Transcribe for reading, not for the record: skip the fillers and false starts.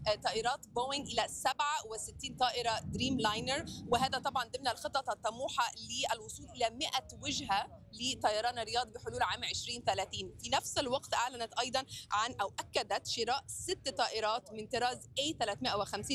طائرات بوينغ إلى 67 طائرة دريم لاينر، وهذا طبعا ضمن الخطط الطموحة للوصول إلى 100 وجهة لطيران الرياض بحلول عام 2030. في نفس الوقت أعلنت أيضا عن أو أكدت شراء 6 طائرات من طراز A350